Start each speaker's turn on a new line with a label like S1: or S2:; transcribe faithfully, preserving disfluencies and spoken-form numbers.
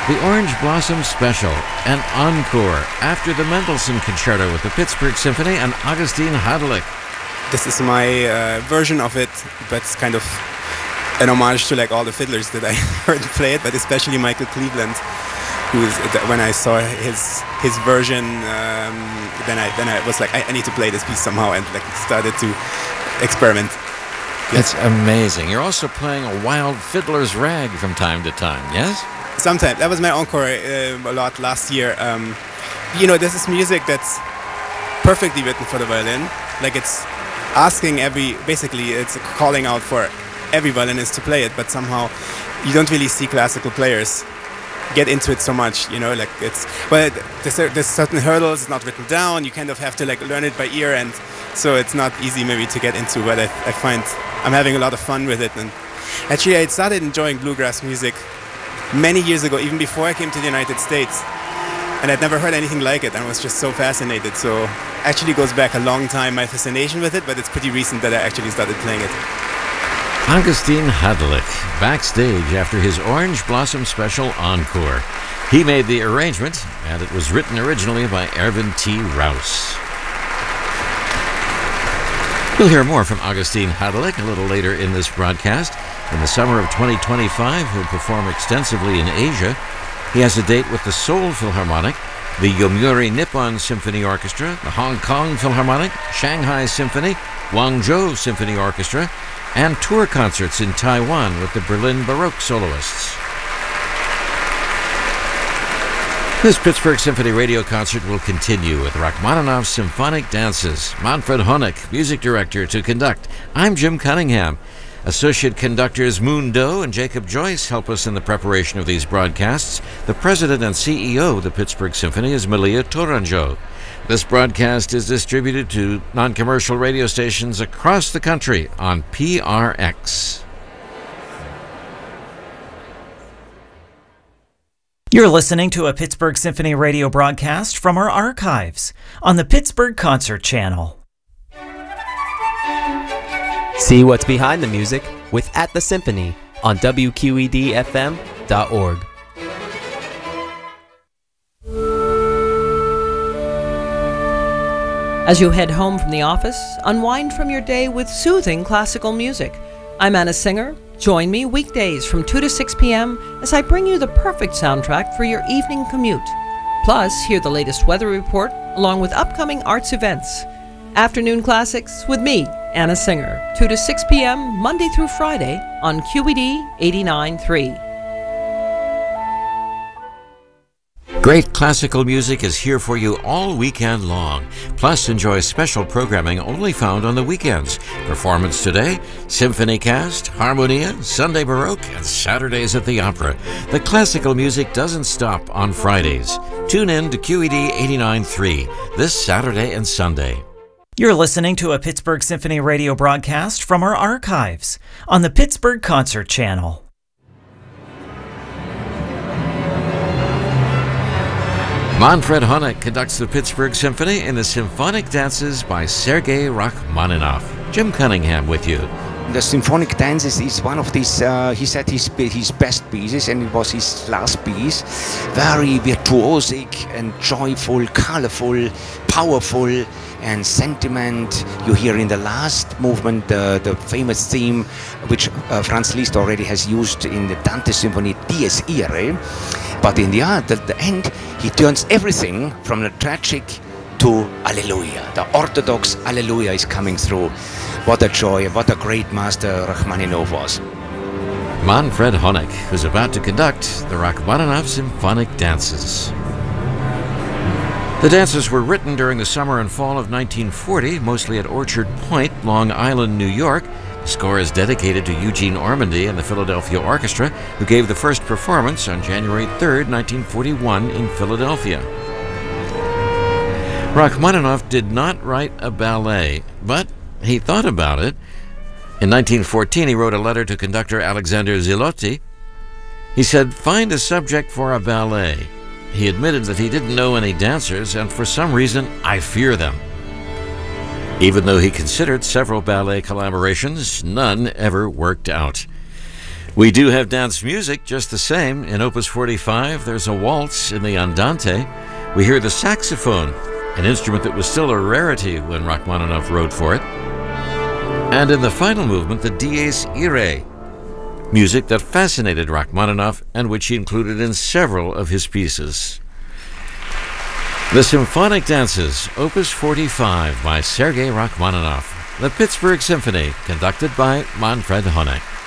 S1: the Orange Blossom Special, an encore after the Mendelssohn Concerto with the Pittsburgh Symphony and Augustin Hadelich.
S2: This is my uh, version of it, but it's kind of an homage to like all the fiddlers that I heard play it, but especially Michael Cleveland, who is, when I saw his his version, um, then I then I was like, I, I need to play this piece somehow, and like started to experiment.
S1: It's amazing. You're also playing a wild fiddler's rag from time to time, yes?
S2: Sometimes. That was my encore uh, a lot last year. Um, you know, this is music that's perfectly written for the violin. Like it's asking every, basically it's calling out for every violinist to play it, but somehow you don't really see classical players get into it so much, you know, like it's, well, there's, there's certain hurdles, it's not written down, you kind of have to like learn it by ear, and so it's not easy maybe to get into, but I, I find I'm having a lot of fun with it. And actually I started enjoying bluegrass music many years ago, even before I came to the United States, and I'd never heard anything like it, and I was just so fascinated. So actually goes back a long time, my fascination with it, but it's pretty recent that I actually started playing it.
S1: Augustin Hadelich, backstage after his Orange Blossom Special encore. He made the arrangement, and it was written originally by Erwin T. Rouse. We'll hear more from Augustin Hadelich a little later in this broadcast. In the summer of twenty twenty-five, he'll perform extensively in Asia. He has a date with the Seoul Philharmonic, the Yomiuri Nippon Symphony Orchestra, the Hong Kong Philharmonic, Shanghai Symphony, Guangzhou Symphony Orchestra, and tour concerts in Taiwan with the Berlin Baroque soloists. This Pittsburgh Symphony radio concert will continue with Rachmaninoff's Symphonic Dances. Manfred Honeck, music director, to conduct. I'm Jim Cunningham. Associate conductors Moon Doe and Jacob Joyce help us in the preparation of these broadcasts. The president and C E O of the Pittsburgh Symphony is Malia Tourangeau. This broadcast is distributed to non-commercial radio stations across the country on P R X.
S3: You're listening to a Pittsburgh Symphony radio broadcast from our archives on the Pittsburgh Concert Channel.
S4: See what's behind the music with At the Symphony on W Q E D F M dot org.
S5: As you head home from the office, unwind from your day with soothing classical music. I'm Anna Singer. Join me weekdays from two to six p.m. as I bring you the perfect soundtrack for your evening commute. Plus, hear the latest weather report along with upcoming arts events. Afternoon Classics with me, Anna Singer, two to six p.m. Monday through Friday on Q E D eighty-nine point three.
S1: Great classical music is here for you all weekend long. Plus, enjoy special programming only found on the weekends. Performance today, Symphony Cast, Harmonia, Sunday Baroque, and Saturdays at the Opera. The classical music doesn't stop on Fridays. Tune in to Q E D eighty-nine point three this Saturday and Sunday.
S3: You're listening to a Pittsburgh Symphony radio broadcast from our archives on the Pittsburgh Concert Channel.
S1: Manfred Honeck conducts the Pittsburgh Symphony in the Symphonic Dances by Sergei Rachmaninoff. Jim Cunningham with you.
S6: The Symphonic Dances is one of these, uh, he said, his, his best pieces, and it was his last piece. Very virtuosic and joyful, colorful, powerful, and sentiment. You hear in the last movement uh, the famous theme, which uh, Franz Liszt already has used in the Dante Symphony, Dies Irae. But in the, at the end, he turns everything from the tragic to Alleluia. The Orthodox Alleluia is coming through. What a joy, what a great master Rachmaninoff was.
S1: Manfred Honeck, who's about to conduct the Rachmaninoff Symphonic Dances. The dances were written during the summer and fall of nineteen forty, mostly at Orchard Point, Long Island, New York. The score is dedicated to Eugene Ormandy and the Philadelphia Orchestra, who gave the first performance on January third, nineteen forty-one in Philadelphia. Rachmaninoff did not write a ballet, but he thought about it. In nineteen fourteen, he wrote a letter to conductor Alexander Zilotti. He said, "Find a subject for a ballet." He admitted that he didn't know any dancers, and for some reason, I fear them. Even though he considered several ballet collaborations, none ever worked out. We do have dance music just the same. In Opus forty-five, there's a waltz in the Andante. We hear the saxophone, an instrument that was still a rarity when Rachmaninoff wrote for it. And in the final movement, the Dies Irae, music that fascinated Rachmaninoff and which he included in several of his pieces. The Symphonic Dances, Opus forty-five by Sergei Rachmaninoff, the Pittsburgh Symphony, conducted by Manfred Honeck.